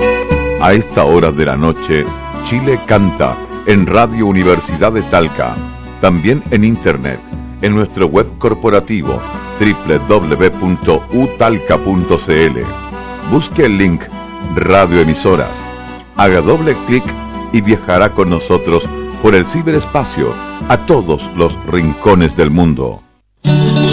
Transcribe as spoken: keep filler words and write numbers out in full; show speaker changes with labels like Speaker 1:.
Speaker 1: A esta hora de la noche, Chile canta en Radio Universidad de Talca, también en internet, en nuestro web corporativo doble u doble u doble u punto u talca punto c l. Busque el link Radioemisoras, haga doble clic y viajará con nosotros por el ciberespacio a todos los rincones del mundo.